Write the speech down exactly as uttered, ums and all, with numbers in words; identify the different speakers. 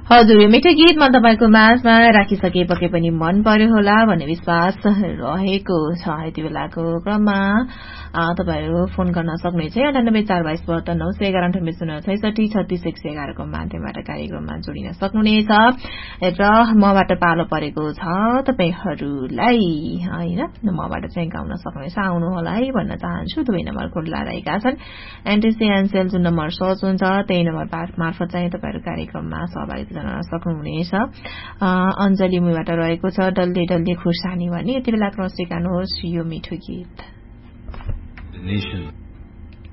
Speaker 1: हजुर मिठो गीतमा तपाईको माझमा राखिसके पके पनि मन पर्यो होला भन्ने विश्वास रहेको छ। यति बेलाको क्रममा तपाईहरु फोन गर्न सक्नुहुन्छ अन्ठानब्बे चार बाइस बहत्तर नौ सय एघार अन्ठानब्बे शून्य छैसठी छत्तीस एक सय एघार को माध्यमबाट कार्यक्रममा जोडिन सक्नुहुनेछ र मबाट पालो परेको छ तपाईहरुलाई हैन मबाट चाहिँ गाउन सक्नुहुनेछ आउनु होला है भन्न चाहन्छु। दुवै नम्बर खुल्ला रहेका छन्। एनटीसी एनसेल जुन नम्बर सर्च हुन्छ त्यही नम्बर मार्फत चाहिँ तपाईहरु कार्यक्रममा सहभागिता गर्न सक्नुहुनेछ। अञ्जली मुबाट रहेको छ डल्ले डल्ले खुर्सानी भन्ने। यति बेला क्रस सिकाउनुहोस् यो मिठो गीत।